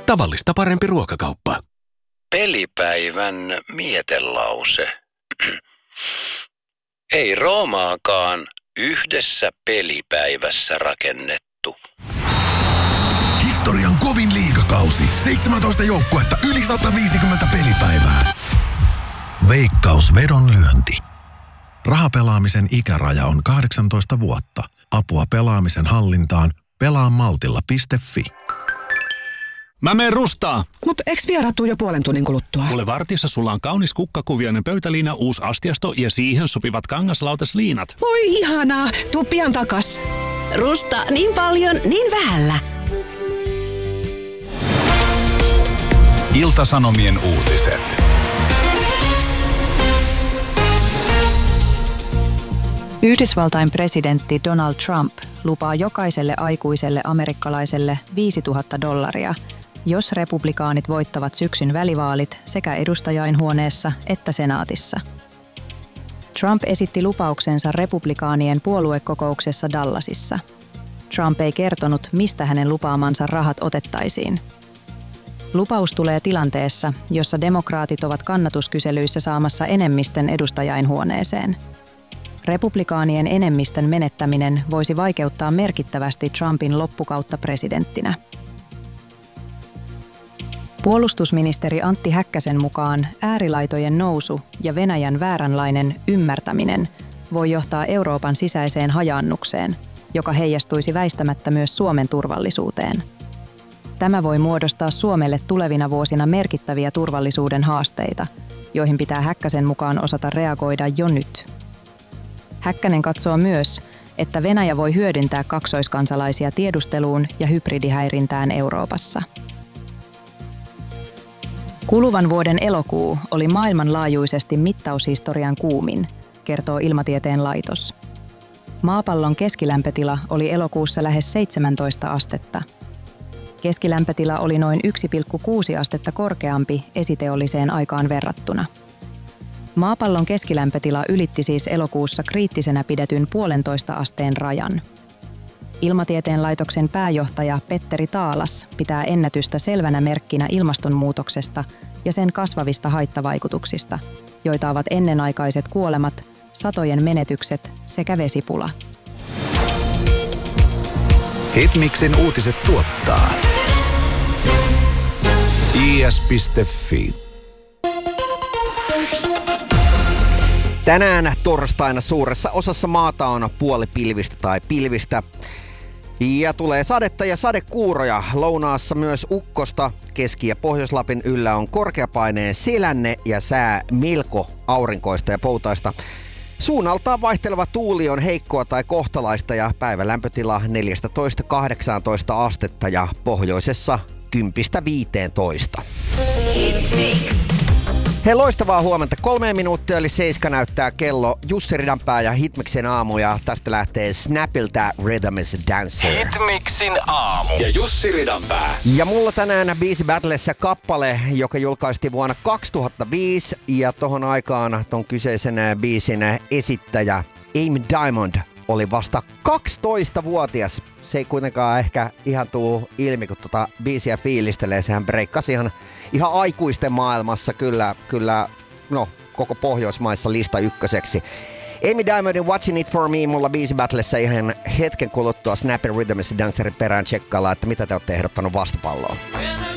Tavallista parempi ruokakauppa. Pelipäivän mietelause. Ei Roomaakaan yhdessä pelipäivässä rakennettu. Historian kovin liigakausi. 17 joukkuetta, yli 150 pelipäivää. Veikkaus vedonlyönti. Rahapelaamisen ikäraja on 18 vuotta. Apua pelaamisen hallintaan. Pelaamaltilla.fi. Mä menen rustaa. Mut eks vieraat tuu jo puolen tunnin kuluttua? Kuule, vartissa sulla on kaunis kukkakuviainen pöytäliina, uusi astiasto ja siihen sopivat kangaslautasliinat. Oi ihanaa, tuu pian takas. Rusta niin paljon, niin vähällä. Ilta-Sanomien uutiset. Yhdysvaltain presidentti Donald Trump lupaa jokaiselle aikuiselle amerikkalaiselle $5,000, jos republikaanit voittavat syksyn välivaalit sekä edustajainhuoneessa että senaatissa. Trump esitti lupauksensa republikaanien puoluekokouksessa Dallasissa. Trump ei kertonut, mistä hänen lupaamansa rahat otettaisiin. Lupaus tulee tilanteessa, jossa demokraatit ovat kannatuskyselyissä saamassa enemmistön edustajainhuoneeseen. Republikaanien enemmistön menettäminen voisi vaikeuttaa merkittävästi Trumpin loppukautta presidenttinä. Puolustusministeri Antti Häkkäsen mukaan äärilaitojen nousu ja Venäjän vääränlainen ymmärtäminen voi johtaa Euroopan sisäiseen hajaannukseen, joka heijastuisi väistämättä myös Suomen turvallisuuteen. Tämä voi muodostaa Suomelle tulevina vuosina merkittäviä turvallisuuden haasteita, joihin pitää Häkkäsen mukaan osata reagoida jo nyt. Häkkänen katsoo myös, että Venäjä voi hyödyntää kaksoiskansalaisia tiedusteluun ja hybridihäirintään Euroopassa. Kuluvan vuoden elokuu oli maailmanlaajuisesti mittaushistorian kuumin, kertoo Ilmatieteen laitos. Maapallon keskilämpötila oli elokuussa lähes 17 astetta. Keskilämpötila oli noin 1,6 astetta korkeampi esiteolliseen aikaan verrattuna. Maapallon keskilämpötila ylitti siis elokuussa kriittisenä pidetyn 1,5 asteen rajan. Ilmatieteen laitoksen pääjohtaja Petteri Taalas pitää ennätystä selvänä merkkinä ilmastonmuutoksesta ja sen kasvavista haittavaikutuksista, joita ovat ennenaikaiset kuolemat, satojen menetykset sekä vesipula. Hitmixin uutiset tuottaa is.fi. Tänään torstaina suuressa osassa maata on puolipilvistä tai pilvistä. Ja tulee sadetta ja sadekuuroja. Lounaassa myös ukkosta. Keski- ja Pohjois-Lapin yllä on korkeapaineen selänne ja sää melko aurinkoista ja poutaista. Suunnaltaan vaihteleva tuuli on heikkoa tai kohtalaista ja päivän lämpötila 14-18 astetta ja pohjoisessa 10-15. Hei, loistavaa huomenta. 3 minuuttia eli 7 näyttää kello. Jussi Ridanpää ja Hitmixin aamu ja tästä lähtee Snapilta Rhythm is a Dancer. Hitmixin aamu ja Jussi Ridanpää. Ja mulla tänään Biisi Battlessa kappale, joka julkaistiin vuonna 2005 ja tohon aikaan ton kyseisen biisin esittäjä Amy Diamond oli vasta 12-vuotias. Se ei kuitenkaan ehkä ihan tuu ilmi, kun biisiä fiilistelee. Sehän breikkasi ihan aikuisten maailmassa kyllä koko Pohjoismaissa lista ykköseksi. Amy Diamondin Watching It For Me mulla Biisi Battlessa ihan hetken kuluttua Snapin Rhythm is a Dancerin perään tsekkailla, että mitä te olette ehdottanut vastapalloa.